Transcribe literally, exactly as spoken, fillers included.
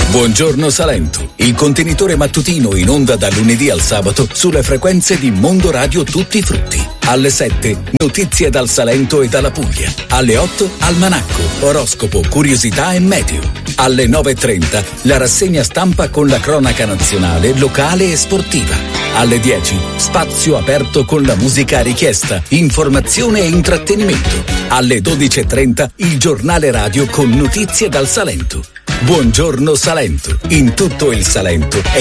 Buongiorno Salento, il contenitore mattutino in onda dal lunedì al sabato sulle frequenze di Mondo Radio Tutti i Frutti. Alle sette, notizie dal Salento e dalla Puglia. Alle otto, almanacco, oroscopo, curiosità e meteo. Alle nove e trenta, la rassegna stampa con la cronaca nazionale, locale e sportiva. Alle dieci, spazio aperto con la musica a richiesta, informazione e intrattenimento. Alle dodici e trenta, il giornale radio con notizie dal Salento. Buongiorno Salento, in tutto il Salento e